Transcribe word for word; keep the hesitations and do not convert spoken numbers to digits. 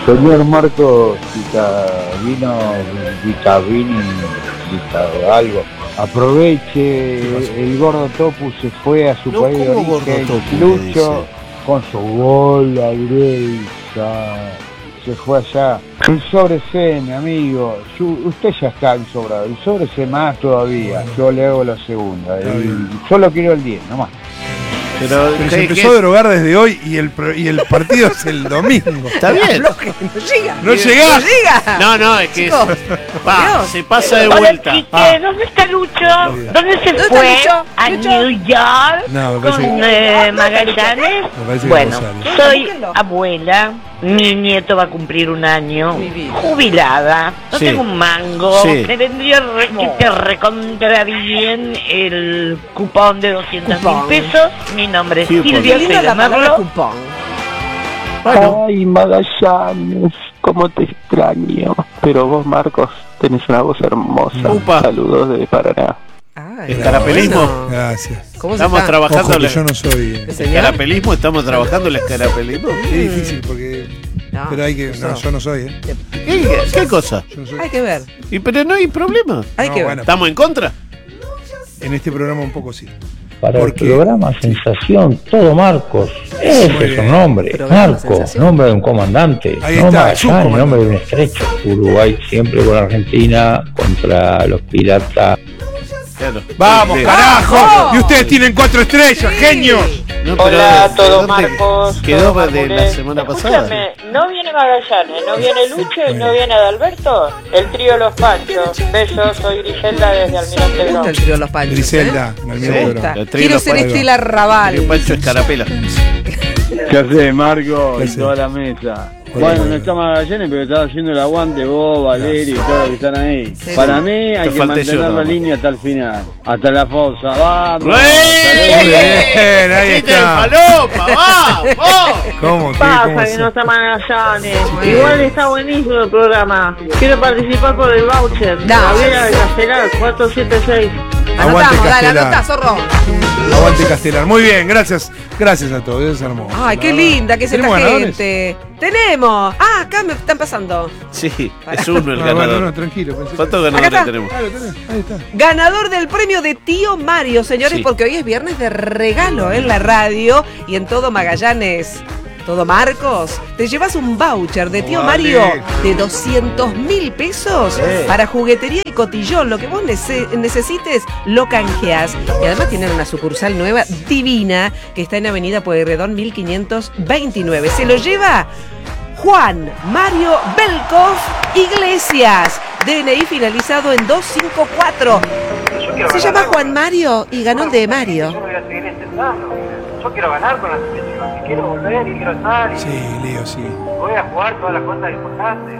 Señor Marcos Vitavino, Vitavini, Vita algo. Aproveche, el gordo Topu se fue a su No, país de ¿cómo gordo origen. Topu, Lucho con su gol, la derecha, se fue allá. El sobre C, mi amigo, Su- usted ya está ensobrado, el sobre C más todavía, yo le hago la segunda, el, solo quiero el diez, nomás. Pero, Pero ¿qué- se empezó qué? a drogar desde hoy y el, pro- y el partido es el domingo. Está bien. No llega. ¡No llegás! No llega. No, no, es que Chicos, va, Dios. se pasa de Hola, vuelta. Quique, Ah. ¿dónde está Lucho? Olvida. ¿Dónde se ¿Dónde está fue? Lucho? ¿A Lucho. New York? No, me parece ¿Con que- eh, Magallanes? Me parece que Bueno, Rosario. soy Búsquenlo. abuela, mi nieto va a cumplir un año, Mi vida. jubilada, no Sí. tengo un mango, Sí. me vendría re, que te recontra bien el cupón de doscientos mil Cupón. pesos, mi nombre es Cupón. Qué Silvia, linda soy de la palabra Merlo. cupón. Bueno, Ay, Magallanes, cómo te extraño. Pero vos, Marcos, tenés una voz hermosa. Upa. Saludos de Paraná. Ay, Escarapelismo. bueno. Gracias. ¿Cómo se estamos está? trabajando Ojo, que el yo no soy... eh, ¿Señor? escarapelismo, estamos trabajando el escarapelismo. Es difícil porque... No, pero hay que... No, no. yo no soy, ¿eh? ¿Qué, qué cosa? Yo no soy. Hay que ver. Y pero no hay problema. Hay No, que ver. bueno. ¿Estamos en contra? En este programa un poco sí. Para Porque- el programa Sensación, todo Marcos. Ese Muy es bien. un nombre. Programa Marcos, Sensación. nombre de un comandante. Ahí no está, es un Magallanes, comandante. nombre de un estrecho. Uruguay siempre con Argentina contra los piratas. Claro. ¡Vamos, Sí. carajo! ¡Vamos! Y ustedes tienen cuatro estrellas, genios. No, pero Hola, ¿de todo dónde Marcos. Quedó todo de la Marmuré. semana pasada. Escúchame, no viene Magallanes, no viene Lucho y no viene Adalberto. El trío Los Panchos. Besos, soy Griselda desde Almirante Me gusta Brown. el trío de los panchos. Griselda, ¿eh? me Me olvidé, gusta. El trío de Quiero los ser panchos. Estela Raval. Mario Pancho Escarapela. ¿Qué hace, Marco? ¿Qué Y hace? toda la mesa. Hola. Bueno, no está Magallanes, pero está haciendo el aguante vos, Valerio y todos los que están ahí. Sí. Para mí hay Te que falté mantener yo, la nomás. línea hasta el final. Hasta la fosa. ¡Vamos! ¡Ey! ¡Hasta Muy bien, ahí ¡Chiste de está. falopa! ¡Vamos! ¿Cómo? ¿Qué? Pasa ¿Cómo que se- no está Magallanes. Bueno. Igual está buenísimo el programa. Quiero participar por el voucher. Da. Gabriela de Castelar, cuatro siete seis. Aguante, Anotamos, dale, Castelar. anotá, zorro. Aguante Castelar. Muy bien, gracias. Gracias a todos, es hermoso. Ay, la qué verdad. linda que es esta ¿Tenemos ganadores? gente. Tenemos. Ah, acá me están pasando. Sí, es uno el No, bueno, ganador. no, tranquilo. pensé que- ¿Cuántos Acá ganadores está. tenemos? Ah, lo tenés, ahí está. Ganador del premio de Tío Mario, señores, Sí. porque hoy es viernes de regalo en la radio y en todo Magallanes. Todo Marcos, te llevas un voucher de Tío Vale. Mario de doscientos mil pesos para juguetería y cotillón. Lo que vos nece- necesites, lo canjeás. Y además tienen una sucursal nueva divina que está en Avenida Pueyrredón mil quinientos veintinueve. Se lo lleva Juan Mario Belkov Iglesias. D N I finalizado en doscientos cincuenta y cuatro. Se llama Juan Mario y ganó el de Mario. Yo me voy a seguir intentando. Yo quiero ganar con la selección. Y quiero volver y quiero estar. Y Sí, Leo, sí. voy a jugar todas las cosas importantes.